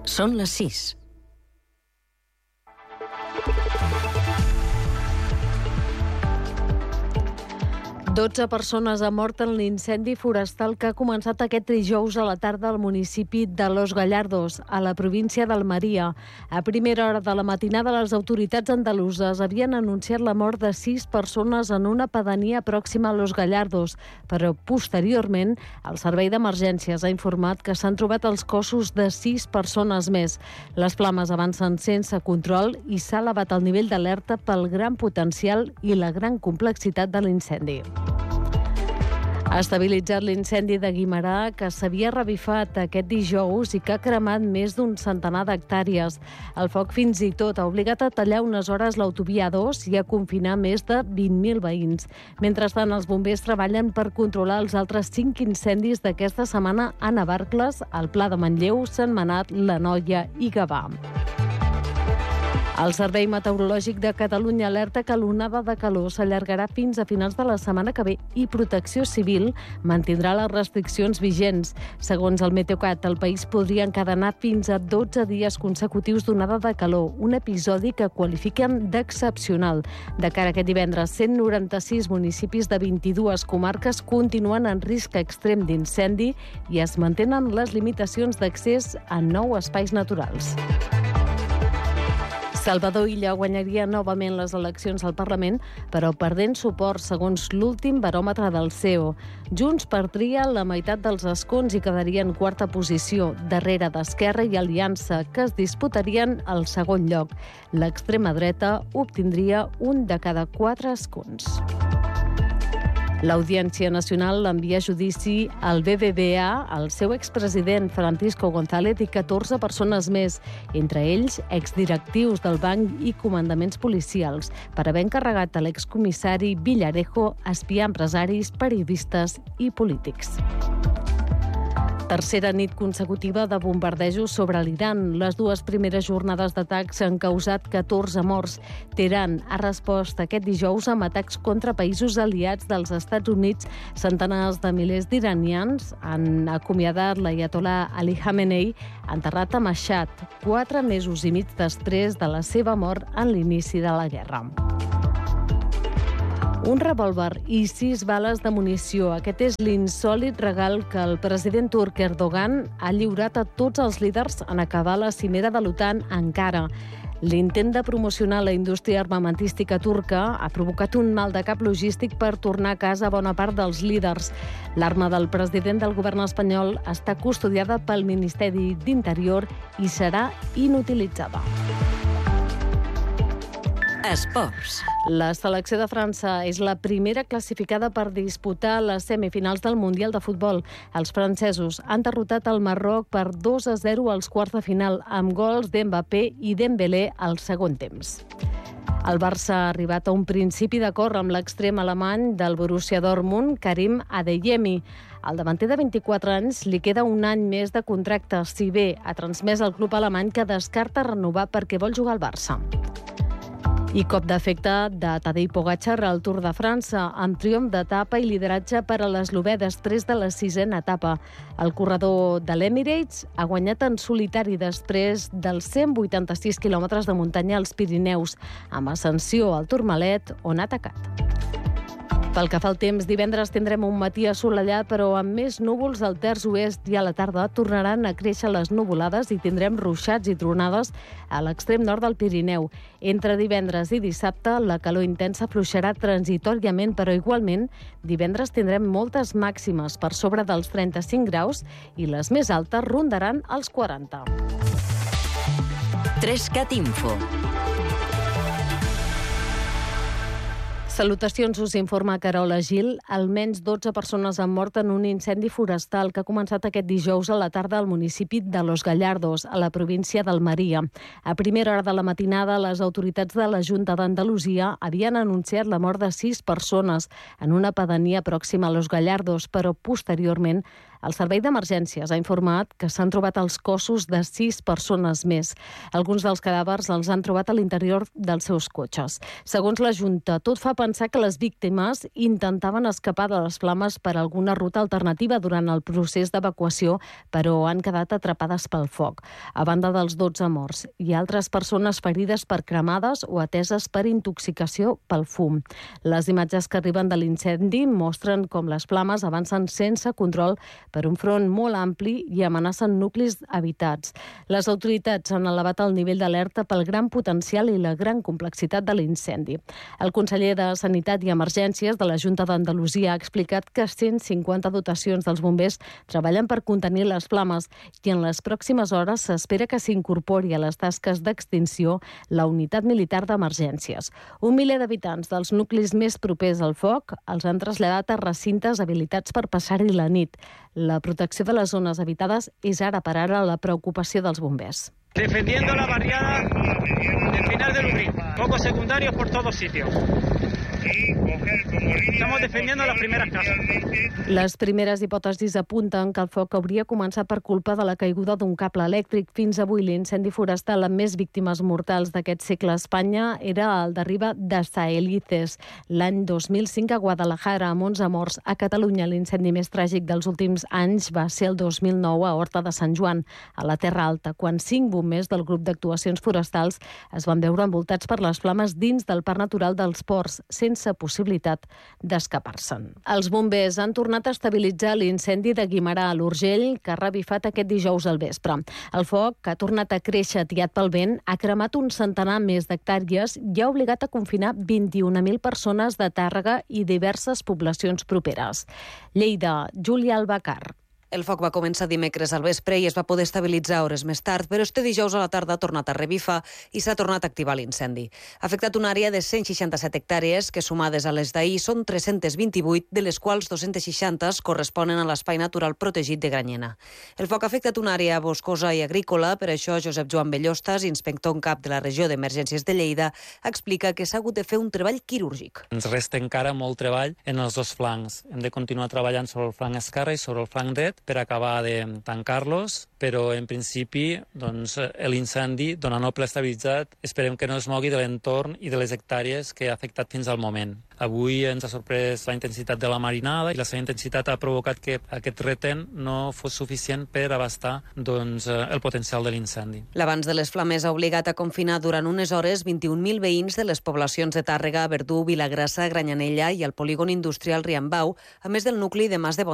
Són les 6. Dotze persones han mort en l'incendi forestal que ha començat aquest dijous a la tarda al municipi de Los Gallardos, a la província d'Almeria. A primera hora de la matinada, les autoritats andaluses havien anunciat la mort de 6 persones en una pedania pròxima a Los Gallardos, però posteriorment el servei d'emergències ha informat que s'han trobat els cossos de 6 persones més. Les flames avancen sense control i s'ha elevat el nivell d'alerta pel gran potencial i la gran complexitat de l'incendi. Ha estabilitzat l'incendi de Guimerà, que s'havia revifat aquest dijous i que ha cremat més d'un centenar d'hectàrees. El foc fins i tot ha obligat a tallar unes hores l'autovia 2 i a confinar més de 20.000 veïns. Mentrestant, els bombers treballen per controlar els altres 5 incendis d'aquesta setmana a Navarcles, al Pla de Manlleu, Sentmenat, l'Anoia i Gavà. El Servei Meteorològic de Catalunya alerta que l'onada de calor s'allargarà fins a finals de la setmana que ve i Protecció Civil mantindrà les restriccions vigents. Segons el Meteocat, el país podria encadenar fins a 12 dies consecutius d'onada de calor, un episodi que qualifiquen d'excepcional. De cara a aquest divendres, 196 municipis de 22 comarques continuen en risc extrem d'incendi i es mantenen les limitacions d'accés a 9 espais naturals. Salvador Illa guanyaria novament les eleccions al Parlament, però perdent suport segons l'últim baròmetre del CEO. Junts perdria la meitat dels escons i quedaria en quarta posició, darrere d'Esquerra i Aliança, que es disputarien el segon lloc. L'extrema dreta obtindria un de cada 4 escons. L'Audiència Nacional envia a judici al BBVA, el seu expresident Francisco González i 14 persones més, entre ells exdirectius del banc i comandaments policials, per haver encarregat a l'excomissari Villarejo espiar empresaris, periodistes i polítics. Tercera nit consecutiva de bombardejos sobre l'Iran. Les 2 primeres jornades d'atacs han causat 14 morts. Teheran ha respost aquest dijous amb atacs contra països aliats dels Estats Units. Centenars de milers d'iranians han acomiadat l'aiatol·là Ali Khamenei, enterrat a Mashhad, 4 mesos i mig després de la seva mort en l'inici de la guerra. Un revòlver i 6 bales de munició. Aquest és l'insòlit regal que el president turc Erdogan ha lliurat a tots els líders en acabar la cimera de l'OTAN a Ankara. L'intent de promocionar la indústria armamentística turca ha provocat un mal de cap logístic per tornar a casa bona part dels líders. L'arma del president del govern espanyol està custodiada pel Ministeri d'Interior i serà inutilitzada. Esports. La selecció de França és la primera classificada per disputar les semifinals del Mundial de Futbol. Els francesos han derrotat el Marroc per 2-0 als quarts de final, amb gols d'Mbappé i Dembélé al segon temps. El Barça ha arribat a un principi d'acord amb l'extrem alemany del Borussia Dortmund, Karim Adeyemi. Al davanter de 24 anys li queda un any més de contracte, si bé ha transmès al club alemany que descarta renovar perquè vol jugar al Barça. I cop d'efecte de Tadej Pogačar al Tour de França, amb triomf d'etapa i lideratge per a l'eslovè després de la 6a etapa. El corredor de l'Emirates ha guanyat en solitari després dels 186 quilòmetres de muntanya als Pirineus, amb ascensió al Tourmalet, on ha atacat. Pel que fa al temps, divendres tindrem un matí assolellat, però amb més núvols al terç oest, i a la tarda tornaran a créixer les nuvolades i tindrem ruixats i tronades a l'extrem nord del Pirineu. Entre divendres i dissabte, la calor intensa afluixarà transitòriament, però igualment divendres tindrem moltes màximes per sobre dels 35 graus i les més altes rondaran els 40. 3CAT Info. Salutacions, us informa Carola Gil. Almenys 12 persones han mort en un incendi forestal que ha començat aquest dijous a la tarda al municipi de Los Gallardos, a la província d'Almeria. A primera hora de la matinada, les autoritats de la Junta d'Andalusia havien anunciat la mort de 6 persones en una pedania pròxima a Los Gallardos, però posteriorment El Servei d'Emergències ha informat que s'han trobat els cossos de 6 persones més. Alguns dels cadàvers els han trobat a l'interior dels seus cotxes. Segons la Junta, tot fa pensar que les víctimes intentaven escapar de les flames per alguna ruta alternativa durant el procés d'evacuació, però han quedat atrapades pel foc. A banda dels 12 morts, hi ha altres persones ferides per cremades o ateses per intoxicació pel fum. Les imatges que arriben de l'incendi mostren com les flames avancen sense control per un front molt ampli i amenacen nuclis habitats. Les autoritats han elevat el nivell d'alerta pel gran potencial i la gran complexitat de l'incendi. El conseller de Sanitat i Emergències de la Junta d'Andalusia ha explicat que 150 dotacions dels bombers treballen per contenir les flames i en les pròximes hores s'espera que s'incorpori a les tasques d'extinció la unitat militar d'emergències. 1 miler d'habitants dels nuclis més propers al foc els han traslladat a recintes habilitats per passar-hi la nit. La protecció de les zones habitades és ara per ara la preocupació dels bombers. Defendiendo la barriada del final del Ubrí. Focos secundarios por todos sitios. Estamos defendiendo las primeras casas. Les primeres hipòtesis apunten que el foc hauria començat per culpa de la caiguda d'un cable elèctric. Fins avui l'incendi forestal amb més víctimes mortals d'aquest segle a Espanya era el de Riba de Saelices. L'any 2005 a Guadalajara, amb 11 morts. A Catalunya l'incendi més tràgic dels últims anys va ser el 2009 a Horta de Sant Joan, a la Terra Alta, quan 5 bombers del grup d'actuacions forestals es van veure envoltats per les flames dins del Parc Natural dels Ports, sense possibilitat d'escapar-se'n. Els bombers han tornat a estabilitzar l'incendi de Guimerà a l'Urgell, que ha revifat aquest dijous al vespre. El foc, que ha tornat a créixer atiat pel vent, ha cremat un centenar més d'hectàrees i ha obligat a confinar 21.000 persones de Tàrrega i diverses poblacions properes. Lleida, Júlia Albacar. El foc va començar dimecres al vespre i es va poder estabilitzar hores més tard, però este dijous a la tarda ha tornat a revifar i s'ha tornat a activar l'incendi. Ha afectat una àrea de 167 hectàrees que, sumades a les d'ahir, són 328, de les quals 260 corresponen a l'espai natural protegit de Granyena. El foc ha afectat una àrea boscosa i agrícola, per això Josep Joan Bellostas, inspector en cap de la regió d'emergències de Lleida, explica que s'ha hagut de fer un treball quirúrgic. Ens resta encara molt treball en els dos flancs. Hem de continuar treballant sobre el flanc esquerre i sobre el flanc dret per acabar de tancar-los, però en principi l'incendi, donant-lo estabilitzat, esperem que no es mogui de l'entorn i de les hectàrees que ha afectat fins al moment. Avui ens ha sorprès la intensitat de la marinada i la seva intensitat ha provocat que aquest retén no fos suficient per abastar el potencial de l'incendi. L'abans de les flames ha obligat a confinar durant unes hores 21.000 veïns de les poblacions de Tàrrega, Verdú, Vilagrassa, Granyanella i el polígon industrial Riambau, a més del nucli de Mas de